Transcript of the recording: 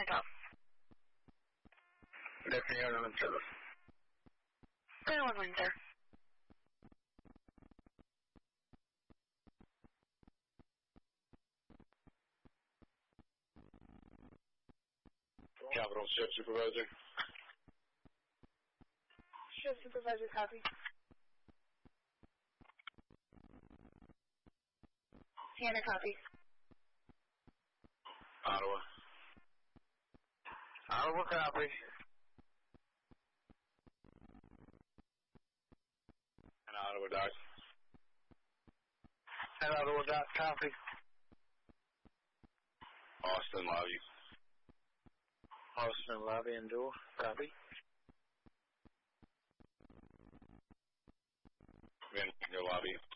help? Definition 11. 911, sir. Capital Shift Supervisor. Shift Supervisor, copy. Sienna, copy. Ottawa. Ottawa, copy. And Ottawa Dock. And Ottawa Dock, copy. Austin Lobby. Austin Lobby and door, copy. Vancouver Lobby.